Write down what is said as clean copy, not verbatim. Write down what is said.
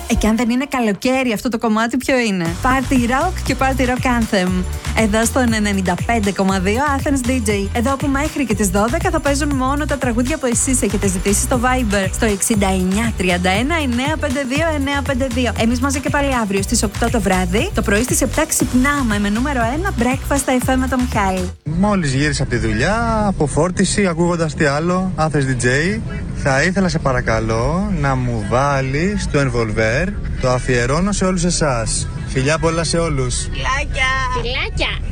Και αν δεν είναι καλοκαίρι αυτό το κομμάτι, ποιο είναι? Party Rock και Party Rock Anthem. Εδώ στο 95,2 Athens DJ. Εδώ που μέχρι και τις 12 θα παίζουν μόνο τα τραγούδια που εσείς έχετε ζητήσει στο Viber. Στο 6931-952-952. Εμείς μαζί και πάλι αύριο στις 8 το βράδυ. Το πρωί στις 7 ξυπνάμε με νούμερο 1 Breakfast στα FM με τον Μιχάλη. Μόλις γύρισα από τη δουλειά, από φόρτιση, ακούγοντας τι άλλο, Athens DJ, θα ήθελα σε παρακαλώ να μου βάλεις το Envolver. Το αφιερώνω σε όλους εσάς. Φιλιά πολλά σε όλους. Φιλάκια.